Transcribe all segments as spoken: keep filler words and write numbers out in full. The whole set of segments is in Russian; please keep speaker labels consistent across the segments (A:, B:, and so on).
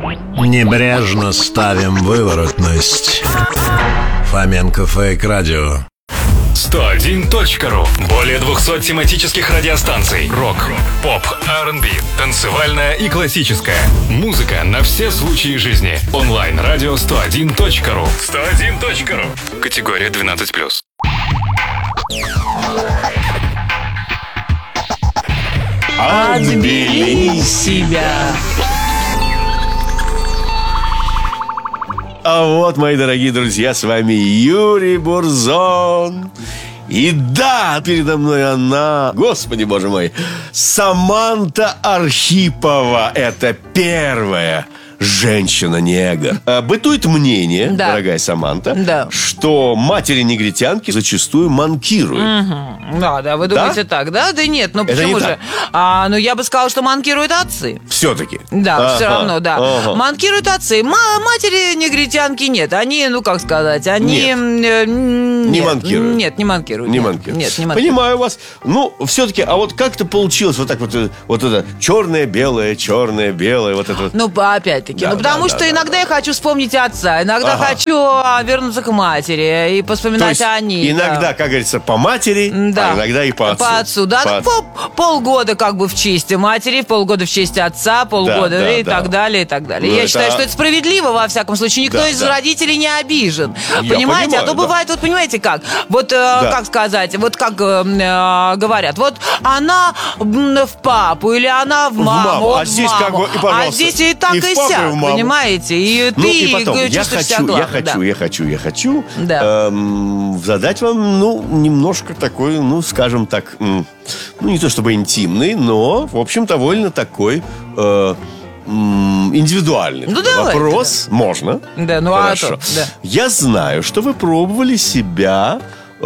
A: Небрежно ставим выворотность. Фоменко Фейк Радио.
B: сто один точка ру. Более двухсот тематических радиостанций. Рок, поп, ар энд би, танцевальная и классическая. Музыка на все случаи жизни. Онлайн радио сто один точка ру. сто один точка ру. Категория двенадцать плюс.
C: Отбери себя.
D: А вот, мои дорогие друзья, с вами Юрий Бурзон. И да, передо мной она, господи боже мой, Саманта Архипова. Это первая женщина-негр. Бытует мнение, да, дорогая Саманта,
C: да,
D: что матери-негритянки зачастую манкируют.
C: Угу. Да, да, вы думаете, да? Так, да? Да нет, ну почему же? А, ну я бы сказала, что манкируют отцы.
D: Все-таки?
C: Да, ага, все равно, да.
D: Ага.
C: Манкируют отцы. Ма- матери-негритянки нет. Они, ну как сказать, они...
D: Нет.
C: Э,
D: не
C: нет,
D: манкируют?
C: Нет, не манкируют.
D: Не
C: нет,
D: манкируют.
C: Нет, не манкируют.
D: Понимаю вас. Ну, все-таки, а вот как-то получилось вот так вот, вот это черное-белое, черное-белое, вот это вот.
C: Ну, опять-таки,
D: да,
C: ну потому
D: да,
C: что
D: да,
C: иногда
D: да,
C: я хочу вспомнить отца, иногда
D: ага.
C: хочу вернуться к матери и поспоминать о ней.
D: Иногда,
C: да,
D: как говорится, по матери,
C: да,
D: а иногда и по отцу.
C: По отцу, да.
D: По
C: Ну, пол, полгода как бы в честь матери, полгода в честь отца, полгода
D: да, да,
C: и
D: да.
C: так далее, и так далее.
D: Ну,
C: я
D: это...
C: считаю, что это справедливо, во всяком случае. Никто
D: да,
C: из
D: да.
C: родителей не обижен.
D: Я
C: Понимаете?
D: понимаю,
C: а то
D: да.
C: бывает, вот понимаете как? Вот, э,
D: да.
C: как сказать, вот как э, говорят, вот она в папу или она в маму,
D: в маму.
C: он
D: А
C: в
D: здесь
C: маму.
D: как бы, и, пожалуйста,
C: а здесь и так,
D: и,
C: и,
D: в папу,
C: сяк,
D: и в маму.
C: понимаете? И
D: Ну
C: ты
D: и потом, я
C: чувствуешь себя
D: хочу, я
C: главным,
D: хочу,
C: да.
D: я хочу, я хочу,
C: Да.
D: эм, задать вам, ну, немножко такой, ну, скажем так, м, ну, не то чтобы интимный, но, в общем, довольно такой э, м, индивидуальный
C: Ну, давайте,
D: вопрос.
C: да.
D: Можно?
C: Да, ну
D: Хорошо.
C: а то, да.
D: Я знаю, что вы пробовали себя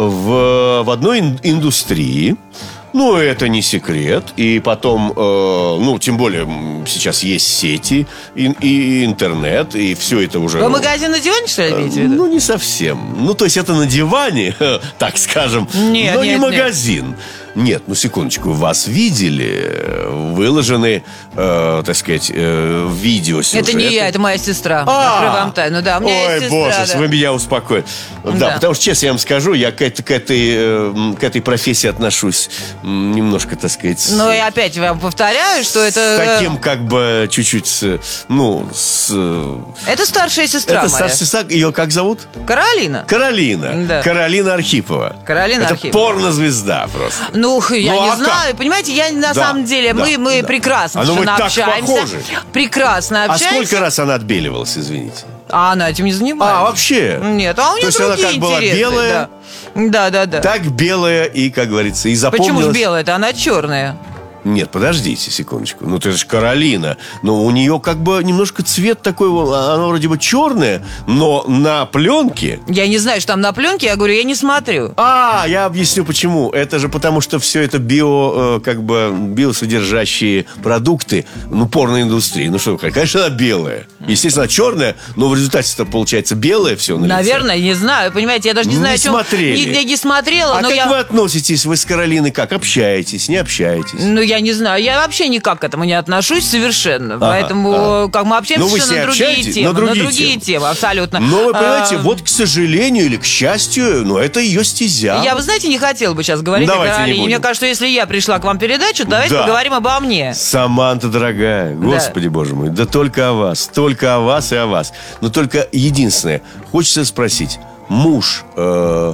D: в, в одной ин- индустрии. Ну, это не секрет. И потом, э, ну, тем более, м, сейчас есть сети, и, и интернет, и все это уже...
C: Вы
D: ну,
C: магазин на диване, что ли, имеете в виду?
D: ну, не совсем. Ну, то есть это на диване, так скажем,
C: Нет,
D: но
C: нет,
D: не
C: нет.
D: магазин. Нет, ну, секундочку, вас видели, выложены, э, так сказать, э, видео сюжеты.
C: Это не я, это моя сестра.
D: А!
C: Открою вам тайну, да. У меня
D: Ой,
C: есть сестра,
D: боже,
C: да.
D: вы меня успокоили. Да,
C: Да.
D: потому что, честно я вам скажу, я к, этой- к, этой, э, к этой профессии отношусь м, немножко, так сказать, с,
C: Ну и опять вам повторяю, что это...
D: с таким, как бы, чуть-чуть, с, ну, с... э,
C: Это старшая сестра
D: это
C: моя.
D: старшая сестра, ее как зовут?
C: Каролина.
D: Каролина.
C: Да.
D: Каролина Архипова.
C: Каролина
D: это
C: Архипова.
D: порнозвезда просто.
C: Ну, я
D: Ну,
C: не
D: а
C: знаю.
D: как?
C: Понимаете, я на
D: Да,
C: самом деле,
D: да,
C: мы, мы
D: да.
C: прекрасно
D: А ну вы
C: совершенно
D: так
C: общаемся.
D: похожи.
C: Прекрасно
D: А
C: общаемся.
D: сколько раз она отбеливалась, извините?
C: А она этим не занимается.
D: А, вообще?
C: Нет, а у нее
D: То есть она
C: другие
D: как была
C: интересы,
D: белая?
C: Да, да, да. да.
D: Так белая и, как говорится, и запомнилась...
C: Почему же белая-то? Она черная.
D: Нет, подождите секундочку. Ну, ты же Каролина. Но у нее как бы немножко цвет такой, оно вроде бы черное, но на пленке...
C: Я не знаю, что там на пленке, я говорю, я не смотрю.
D: А, я объясню почему. Это же потому, что все это био, э, как бы, биосодержащие продукты, ну, порноиндустрии. Ну, что вы, конечно, она белая. Естественно, она черная, но в результате-то получается белое все на лице.
C: Наверное, не знаю. Понимаете, я даже не знаю,
D: Не
C: о чем...
D: смотрели.
C: Не, не смотрела,
D: А
C: но
D: как
C: я...
D: вы относитесь? Вы с Каролиной как? Общаетесь, не общаетесь?
C: Ну, я не знаю, я вообще никак к этому не отношусь совершенно.
D: Ага,
C: Поэтому,
D: ага.
C: как мы общаемся,
D: Ну, вы с
C: совершенно
D: ней
C: на другие
D: общаетесь?
C: темы.
D: На другие
C: другие
D: темы.
C: темы, абсолютно.
D: Но вы понимаете,
C: А,
D: вот, к сожалению или к счастью, ну, это ее стезя.
C: Я, вы знаете, не хотела бы сейчас говорить
D: Давайте
C: о
D: не
C: Каролине.
D: будем.
C: Мне кажется, если я пришла к вам в передачу, давайте
D: Да.
C: поговорим обо мне.
D: Саманта, дорогая, господи боже мой, да только о вас, только о вас и о вас. Но только единственное, хочется спросить, муж э,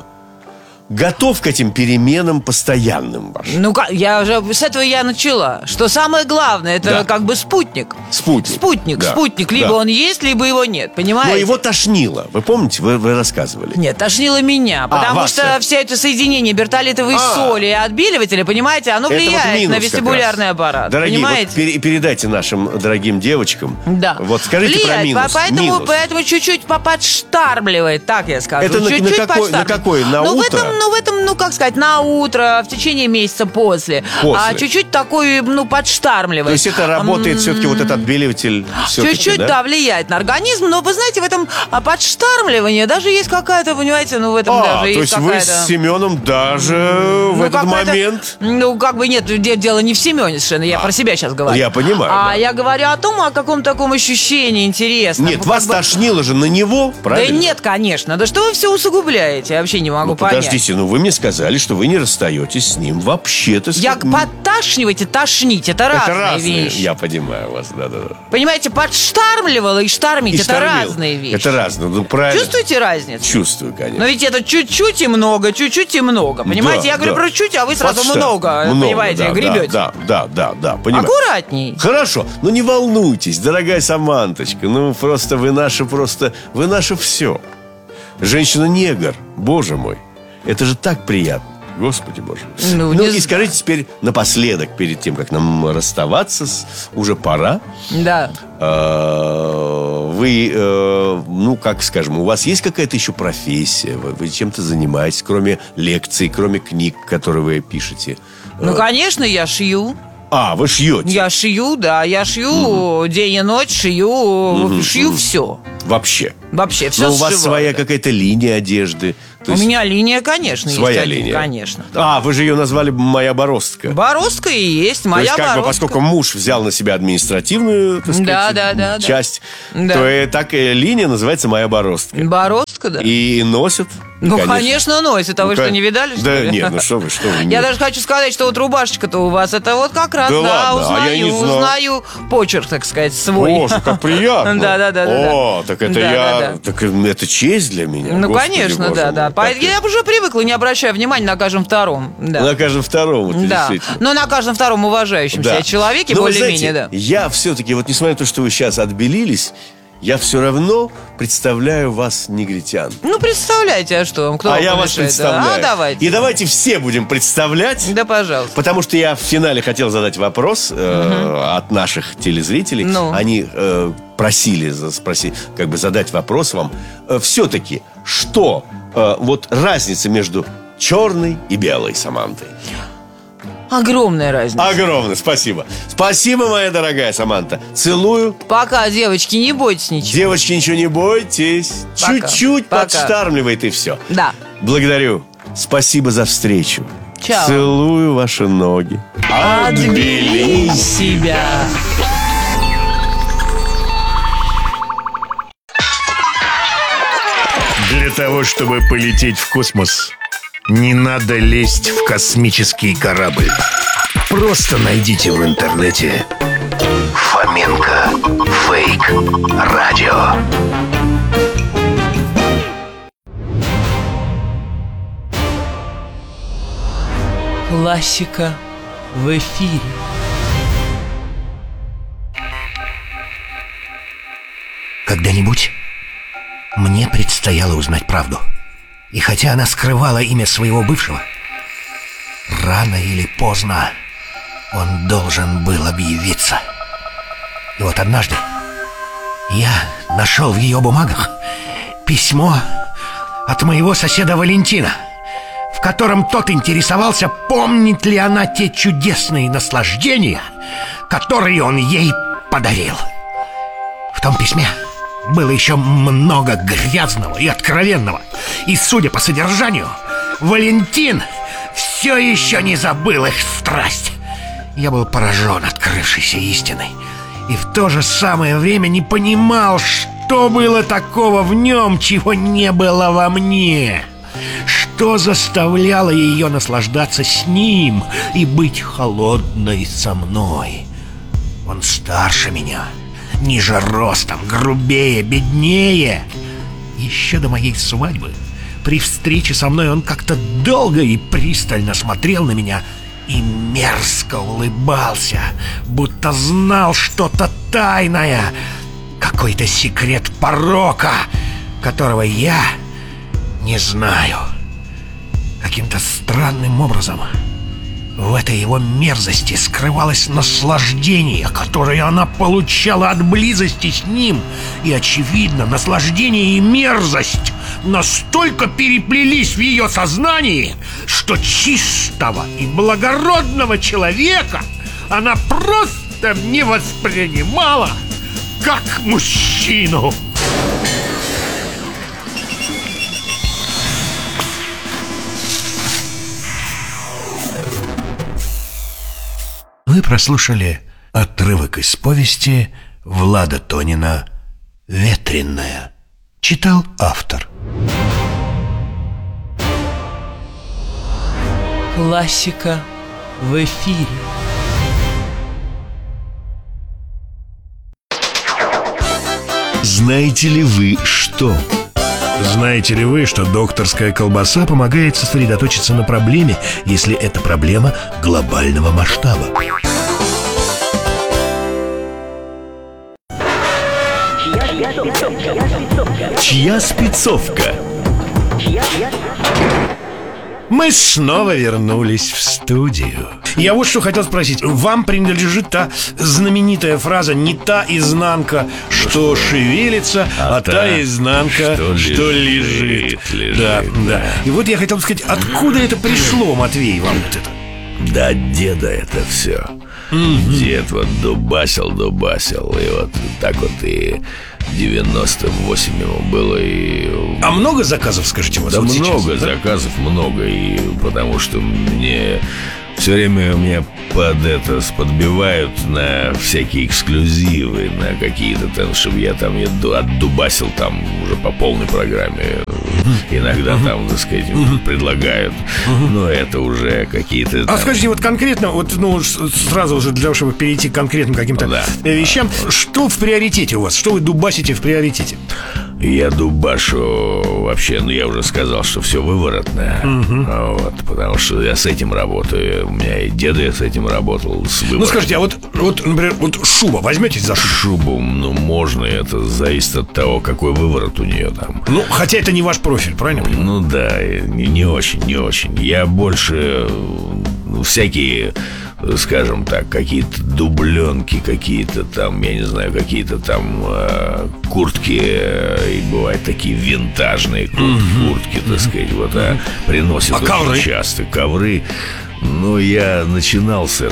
D: готов к этим переменам постоянным вашим?
C: Ну, как, я уже с этого я начала. Что самое главное, это
D: Да.
C: как бы спутник.
D: Спутник.
C: Спутник,
D: Да.
C: спутник. Либо
D: Да.
C: он есть, либо его нет, понимаете?
D: Но его тошнило, вы помните, вы, вы рассказывали.
C: Нет, тошнило меня, потому
D: вас,
C: что
D: да.
C: все это соединение бертолитовой
D: А.
C: соли и отбеливателя, понимаете, оно
D: Это вот
C: влияет
D: минус
C: на
D: как
C: вестибулярный
D: раз.
C: аппарат,
D: Дорогие,
C: понимаете?
D: вот пере- передайте нашим дорогим девочкам.
C: Да.
D: Вот скажите
C: Влияет,
D: про минус.
C: Поэтому,
D: Минус.
C: поэтому чуть-чуть поподштарбливает, так я скажу.
D: Это на- на
C: чуть-чуть
D: какой- на
C: подштарбливает.
D: какой? На
C: Ну, в
D: утро?
C: этом ну, в этом, ну, как сказать, на утро, в течение месяца после.
D: После.
C: А чуть-чуть такой, ну, подштармливает.
D: То есть это работает все-таки вот этот отбеливатель?
C: Чуть-чуть, да? да, влияет на организм, но, вы знаете, в этом подштармливании даже есть какая-то, понимаете, ну, в этом
D: А,
C: даже
D: то
C: есть
D: есть
C: какая-то...
D: вы с Семеном даже в
C: Ну,
D: этот
C: какая-то-
D: момент...
C: Ну, как бы нет, де- дело не в Семене совершенно, я про себя сейчас говорю.
D: я понимаю,
C: А
D: да.
C: я говорю о том, о каком таком ощущении интересном.
D: Нет,
C: Ну,
D: вас
C: как бы-
D: тошнило же на него,
C: Да
D: правильно?
C: нет, конечно. Да что вы все усугубляете? Я вообще не могу
D: Ну,
C: понять.
D: подождите, ну вы мне сказали, что вы не расстаетесь с ним вообще-то. с-
C: Я подташнивать и тошнить, это,
D: Это
C: разные,
D: разные,
C: вещи.
D: я понимаю вас, да-да-да.
C: Понимаете, подштармливала и штармить,
D: И
C: это
D: штормил.
C: разные вещи.
D: Это разные, ну правильно.
C: Чувствуете разницу?
D: Чувствую,
C: Но
D: конечно.
C: ведь это чуть-чуть и много, чуть-чуть и много. Понимаете,
D: Да,
C: я говорю
D: да.
C: про чуть, а вы сразу
D: Подштар-
C: много,
D: много,
C: понимаете,
D: да,
C: гребете.
D: Да, да, да, да, понимаю.
C: Аккуратней.
D: Хорошо, ну не волнуйтесь, дорогая Саманточка. Ну просто вы наше, просто вы наше все. Женщина-негр, боже мой. Это же так приятно. Господи боже.
C: Ну,
D: Ну,
C: не
D: и
C: знаю.
D: скажите теперь напоследок, перед тем, как нам расставаться, с- уже пора.
C: Да.
D: э, Вы, э, ну, как скажем, у вас есть какая-то еще профессия? Вы, вы чем-то занимаетесь, кроме лекций, кроме книг, которые вы пишете?
C: Ну, конечно, я шью.
D: А, вы шьете?
C: Я шью, да, я шью день и ночь, шью, шью все.
D: Вообще?
C: Вообще, все
D: Но у вас
C: сшиваю,
D: своя
C: да.
D: какая-то линия одежды? То
C: У
D: есть
C: меня линия, конечно,
D: своя
C: есть.
D: линия?
C: Конечно.
D: А, вы же ее назвали «Моя бороздка».
C: Бороздка и есть,
D: То
C: моя
D: есть, как бы,
C: бороздка.
D: поскольку муж взял на себя административную, так сказать,
C: Да, да, да, да.
D: часть,
C: Да.
D: то и так и линия называется «Моя бороздка».
C: Бороздка, да.
D: И носят.
C: Ну, конечно, носит. А вы
D: Ну,
C: что,
D: кон-
C: не видали, что
D: Да
C: ли?
D: нет, ну что вы, что вы.
C: Я
D: нет.
C: даже хочу сказать, что вот рубашечка-то у вас, это вот как раз,
D: Да
C: да,
D: ладно, а я не
C: узнаю,
D: знал.
C: узнаю почерк, так сказать, свой.
D: Боже, как приятно.
C: Да, да, да, да, да.
D: О, так это
C: Да,
D: я...
C: да, да.
D: Так это честь для меня.
C: Ну,
D: Господи,
C: конечно,
D: боже
C: да,
D: мой.
C: да. По-
D: Так
C: Я уже привыкла, не обращаю внимания на каждом втором. Да.
D: На каждом втором, это
C: Да,
D: действительно.
C: но на каждом втором уважающем
D: Да.
C: себя человеке
D: Но вы
C: более-менее,
D: знаете,
C: да.
D: я все-таки, вот несмотря на то, что вы сейчас отбелились, я все равно представляю вас негритян.
C: Ну, представляете, а что? Кто
D: а
C: вам
D: я вас
C: помешает, да?
D: представляю.
C: А, давайте.
D: И давайте все будем представлять.
C: Да, пожалуйста.
D: Потому что я в финале хотел задать вопрос э, от наших телезрителей.
C: Ну.
D: Они э, просили за- спроси, как бы задать вопрос вам. Э, все-таки, что э, вот разница между черной и белой Самантой?
C: Огромная разница.
D: Огромное, спасибо. Спасибо, моя дорогая Саманта. Целую.
C: Пока, девочки, не бойтесь ничего.
D: Девочки, ничего не бойтесь.
C: Пока.
D: Чуть-чуть
C: Пока.
D: подштармливает и все.
C: Да.
D: Благодарю. Спасибо за встречу.
C: Чао.
D: Целую ваши ноги.
C: Отбели себя.
E: Для того, чтобы полететь в космос, не надо лезть в космический корабль. Просто найдите в интернете Фоменко Фейк Радио.
C: Классика в эфире.
F: Когда-нибудь мне предстояло узнать правду. И хотя она скрывала имя своего бывшего, рано или поздно он должен был объявиться. И вот однажды я нашел в ее бумагах письмо от моего соседа Валентина, в котором тот интересовался, помнит ли она те чудесные наслаждения, которые он ей подарил. В том письме было еще много грязного и откровенного. И, судя по содержанию, Валентин все еще не забыл их страсть. Я был поражен открывшейся истиной и в то же самое время не понимал, что было такого в нем, чего не было во мне. Что заставляло ее наслаждаться с ним и быть холодной со мной. Он старше меня, ниже ростом, грубее, беднее. Еще до моей свадьбы, при встрече со мной, он как-то долго и пристально смотрел на меня и мерзко улыбался, будто знал что-то тайное, какой-то секрет порока, которого я не знаю. Каким-то странным образом в этой его мерзости скрывалось наслаждение, которое она получала от близости с ним. И, очевидно, наслаждение и мерзость
E: настолько переплелись в ее сознании, что чистого и благородного человека она просто не воспринимала как мужчину.
F: Вы прослушали отрывок из повести Влада Тонина «Ветреная». Читал автор.
C: Классика в эфире.
A: Знаете ли вы что?
F: Знаете ли вы, что докторская колбаса помогает сосредоточиться на проблеме, если эта проблема глобального масштаба?
A: Чья спецовка?
F: Мы снова вернулись в студию. Я вот что хотел спросить. Вам принадлежит та знаменитая фраза «не та изнанка, что шевелится, а, а та изнанка, что, что лежит».
A: лежит.
F: Да,
A: да.
F: да. И вот я хотел сказать, откуда это пришло, Матвей, вам вот это?
A: Да от деда это все. Mm-hmm. Дед вот дубасил, дубасил. И вот так вот и девяносто восемь ему было. И...
F: А много заказов, скажите, у вас
A: Да
F: вот
A: много
F: сейчас, да?
A: заказов, много. И потому что мне все время меня под это подбивают на всякие эксклюзивы, на какие-то там, чтобы я там я отдубасил там уже по полной программе. Иногда там, так сказать, предлагают. Но это уже какие-то там...
F: А скажите, вот конкретно, вот ну сразу уже для того, чтобы перейти к конкретным каким-то да. вещам, что в приоритете у вас? Что вы дубасите в приоритете?
A: Я дубашу вообще, ну я уже сказал, что все выворотное. Uh-huh. Вот, потому что я с этим работаю. У меня и деда я с этим работал. С
F: ну скажите, а вот, вот, например, вот шуба, возьметесь за шубу?
A: Шубу, ну можно, это зависит от того, какой выворот у нее там.
F: Ну, хотя это не ваш профиль, правильно?
A: Ну да, не, не очень, не очень. Я больше ну, всякие, скажем так, какие-то дубленки, какие-то там, я не знаю, какие-то там э, куртки, э, и бывают такие винтажные курт, mm-hmm. куртки, так сказать, вот, а, приносят
F: а
A: очень
F: ковры?
A: часто ковры. Ну, я начинал с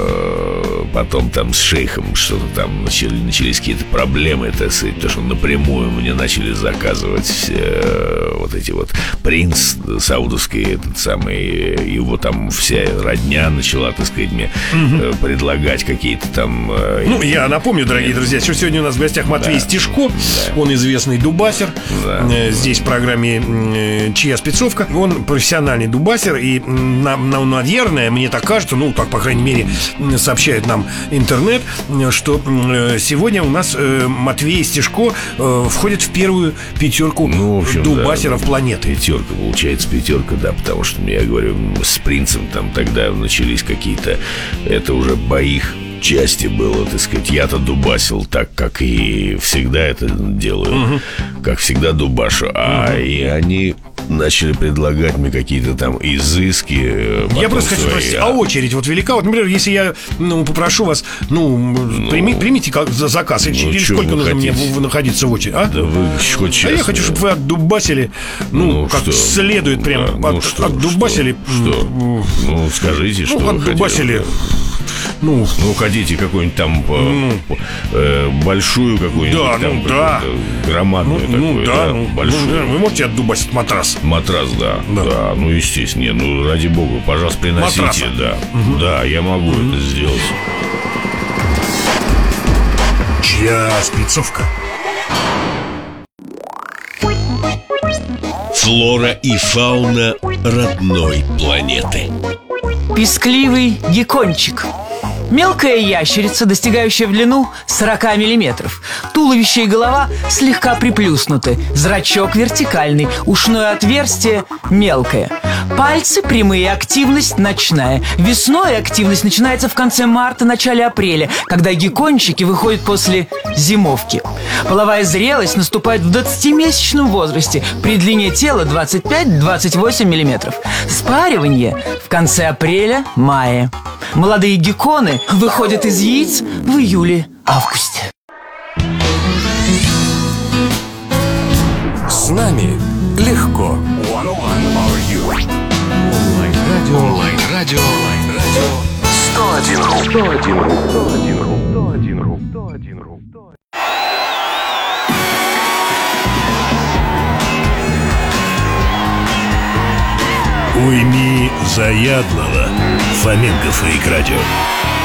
A: этого, потом там с шейхом что-то там начали, начались какие-то проблемы, так сказать, потому что напрямую мне начали заказывать э, вот эти вот принц саудовский, этот самый, его там вся родня начала, так сказать, мне э, предлагать какие-то там... Э,
F: ну, я напомню, дорогие нет. друзья, что сегодня у нас в гостях Матвей да. Стешко, да. он известный дубасер, да. э, здесь в программе э, «Чья спецовка», он профессиональный дубасер, и на, на, на Наверное, мне так кажется, ну, так, по крайней мере, сообщает нам интернет, что сегодня у нас Матвей Стешко входит в первую пятерку ну, в общем, дубасеров да, планеты.
A: Пятерка, получается, пятерка, да, потому что, я говорю, с принцем там тогда начались какие-то, это уже бои части было, так сказать. Я-то дубасил так, как и всегда это делаю, угу. как всегда дубашу, а угу. и они... начали предлагать мне какие-то там изыски.
F: Я просто хочу спросить, а очередь вот велика? Вот, например, если я ну, попрошу вас, ну, ну прими, примите как за заказ, ну, или сколько нужно хотите? Мне находиться в очереди, а?
A: Да вы хоть сейчас.
F: А я хочу, чтобы вы отдубасили, ну, ну как что? следует прям, да, ну, от, что, отдубасили.
A: Что? что? Ну, скажите,
F: ну,
A: что вы
F: отдубасили.
A: хотите. Ну, ну, хотите какую-нибудь там ну, э, большую какую-нибудь
F: да,
A: там,
F: ну, да.
A: громадную
F: ну,
A: такую,
F: ну, да,
A: да,
F: ну,
A: большую.
F: Ну, вы можете отдубасить матрас?
A: Матрас, да, да, да, ну, естественно, не, ну, ради бога, пожалуйста, приносите, Матраса. да, угу. да, я могу угу. это сделать.
F: Чья спецовка?
A: Флора и фауна родной планеты.
C: Пискливый геккончик. Мелкая ящерица, достигающая в длину сорок миллиметров. Туловище и голова слегка приплюснуты. Зрачок вертикальный, ушное отверстие мелкое. Пальцы прямые, активность ночная. Весной активность начинается в конце марта, начале апреля, когда геккончики выходят после зимовки. Половая зрелость наступает в двадцатимесячном возрасте при длине тела двадцать пять - двадцать восемь миллиметров. Спаривание в конце апреля-мая. Молодые гекконы выходят из яиц в июле-августе.
G: С нами
B: легко. Онлайн-радио. Онлайн-радио. сто один ру. сто один ру. сто один ру. сто один ру. сто один ру.
G: Уйми заядлого. Фоменко Фейк Радио.